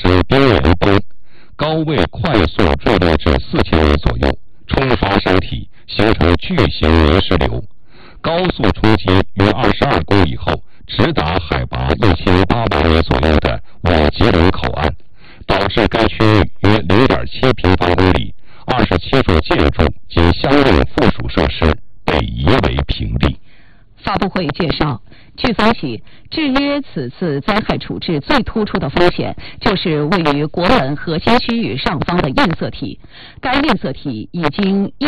生边缘崩，高位快速坠落至4000米左右，冲刷山体，形成巨型泥石流。高速冲击约22公里后，直达海拔1800米左右的瓦吉隆口岸，导致该区域约0.7平方公里27处建筑及相应附属设施被夷为平地。 发布会介绍，据分析，制约此次灾害处置最突出的风险就是位于国门核心区域上方的堰塞体，该堰塞体已经